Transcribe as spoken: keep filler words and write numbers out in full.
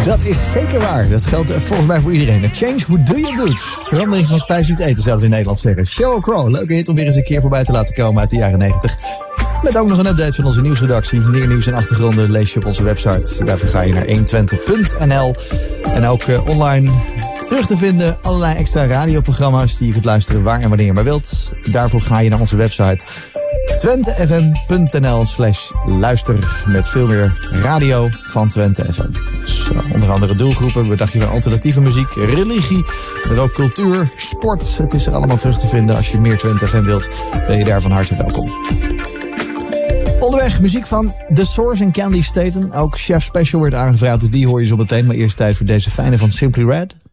Dat is zeker waar. Dat geldt volgens mij voor iedereen. A change would do you good. Verandering van spijs doet eten, zouden we in Nederland zeggen. Sheryl Crow, leuke hit om weer eens een keer voorbij te laten komen uit de jaren negentig. Met ook nog een update van onze nieuwsredactie. Meer nieuws en achtergronden lees je op onze website. Daarvoor ga je naar honderdtwintig punt n l. En ook uh, online terug te vinden allerlei extra radioprogramma's die je kunt luisteren waar en wanneer je maar wilt. Daarvoor ga je naar onze website twentefm.nl slash luister met veel meer radio van Twente F M. Dus, uh, onder andere doelgroepen, wat dacht je van alternatieve muziek, religie, maar ook cultuur, sport. Het is er allemaal terug te vinden. Als je meer Twente F M wilt, ben je daar van harte welkom. Onderweg muziek van The Source en Candy Staten. Ook Chef Special werd aangevraagd, dus die hoor je zo meteen. Maar eerst tijd voor deze fijne van Simply Red.